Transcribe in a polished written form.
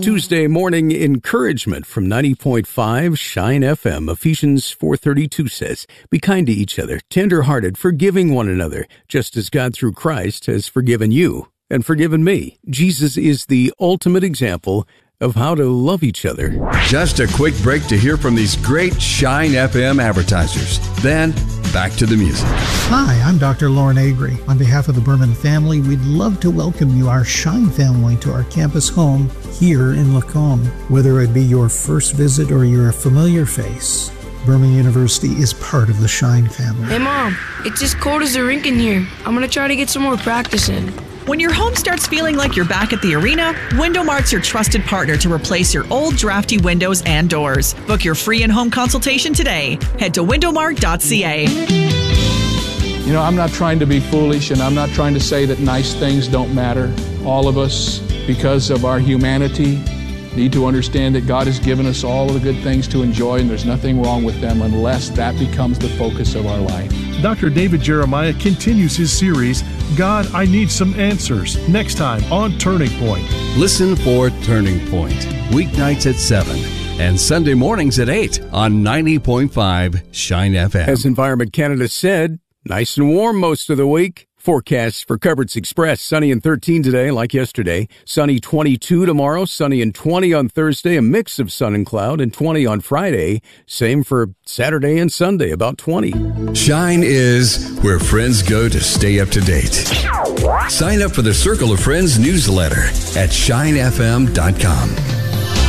Tuesday morning encouragement from 90.5 Shine FM. Ephesians 4:32 says, "Be kind to each other, tender-hearted, forgiving one another, just as God through Christ has forgiven you and forgiven me." Jesus is the ultimate example of how to love each other. Just a quick break to hear from these great Shine FM advertisers. Then, back to the music. Hi, I'm Dr. Lauren Agri. On behalf of the Berman family, we'd love to welcome you, our Shine family, to our campus home here in Lacombe. Whether it be your first visit or you're a familiar face, Berman University is part of the Shine family. Hey Mom, it's as cold as the rink in here. I'm going to try to get some more practice in. When your home starts feeling like you're back at the arena, Windomart's your trusted partner to replace your old drafty windows and doors. Book your free in-home consultation today. Head to windomart.ca. You know, I'm not trying to be foolish, and I'm not trying to say that nice things don't matter. All of us, because of our humanity, need to understand that God has given us all of the good things to enjoy, and there's nothing wrong with them unless that becomes the focus of our life. Dr. David Jeremiah continues his series, God, I Need Some Answers, next time on Turning Point. Listen for Turning Point, weeknights at 7 and Sunday mornings at 8 on 90.5 Shine FM. As Environment Canada said, nice and warm most of the week. Forecasts for Coverts Express, sunny and 13 today, like yesterday. Sunny 22 tomorrow, sunny and 20 on Thursday, a mix of sun and cloud, and 20 on Friday. Same for Saturday and Sunday, about 20. Shine is where friends go to stay up to date. Sign up for the Circle of Friends newsletter at shinefm.com.